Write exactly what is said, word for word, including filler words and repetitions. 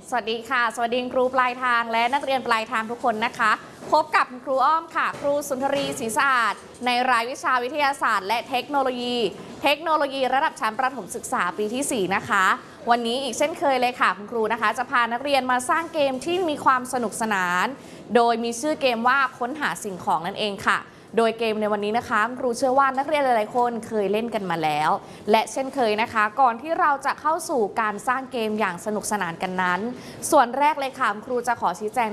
สวัสดีค่ะสวัสดีครูปลายทางและนักเรียนปลายทางทุกคนนะคะพบกับครูอ้อมค่ะครูสุนทรีศรีสะอาดในรายวิชาวิทยาศาสตร์และเทคโนโลยี เทคโนโลยีระดับชั้นประถมศึกษาปีที่สี่นะคะวันนี้อีกเช่นเคยเลยค่ะคุณครูนะคะจะพานักเรียนมาสร้างเกมที่มีความสนุกสนานโดยมีชื่อเกมว่าค้นหาสิ่งของนั่นเองค่ะโดยเกมในวันนี้นะคะครูเชื่อว่านักเรียนหลายๆคนเคยเล่นกันมาแล้วและเช่นเคยนะคะก่อนที่เราจะเข้าสู่การสร้างเกมอย่างสนุกสนานกันนั้นส่วนแรกเลยค่ะครูจะขอชี้แจง